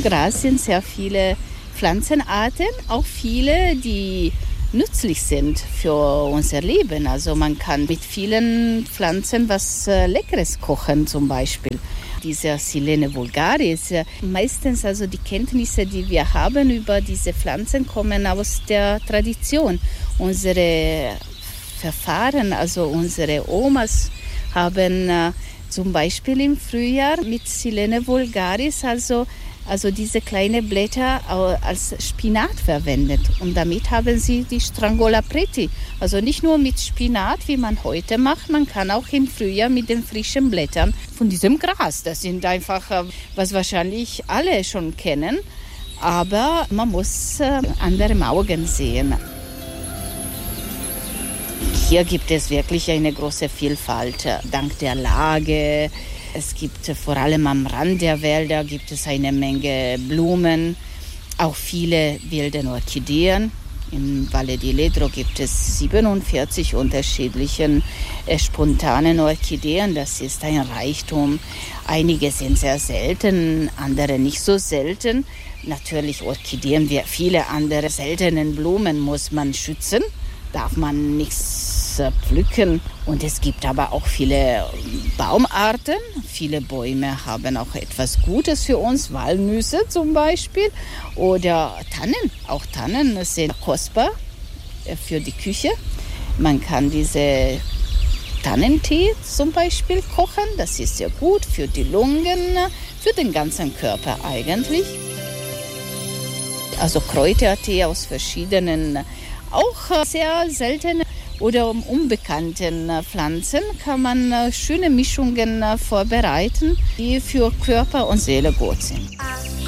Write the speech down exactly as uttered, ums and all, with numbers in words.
Gras sind sehr viele Pflanzenarten, auch viele, die nützlich sind für unser Leben. Also man kann mit vielen Pflanzen was äh, Leckeres kochen zum Beispiel. Diese Silene vulgaris, äh, meistens also die Kenntnisse, die wir haben über diese Pflanzen, kommen aus der Tradition. Unsere Verfahren, also unsere Omas haben äh, zum Beispiel im Frühjahr mit Silene vulgaris, also Also diese kleinen Blätter als Spinat verwendet. Und damit haben sie die Strangola preti. Also nicht nur mit Spinat, wie man heute macht, man kann auch im Frühjahr mit den frischen Blättern von diesem Gras. Das sind einfach, was wahrscheinlich alle schon kennen. Aber man muss andere Augen sehen. Hier gibt es wirklich eine große Vielfalt, dank der Lage. Es gibt vor allem am Rand der Wälder gibt es eine Menge Blumen, auch viele wilde Orchideen. Im Valle di Ledro gibt es siebenundvierzig unterschiedliche äh, spontanen Orchideen. Das ist ein Reichtum. Einige sind sehr selten, andere nicht so selten. Natürlich Orchideen wie viele andere seltene Blumen muss man schützen. Darf man nichts pflücken. Und es gibt aber auch viele Baumarten. Viele Bäume haben auch etwas Gutes für uns, Walnüsse zum Beispiel oder Tannen. Auch Tannen sind kostbar für die Küche. Man kann diese Tannentee zum Beispiel kochen. Das ist sehr gut für die Lungen, für den ganzen Körper eigentlich. Also Kräutertee aus verschiedenen auch sehr seltenen oder unbekannten Pflanzen kann man schöne Mischungen vorbereiten, die für Körper und Seele gut sind.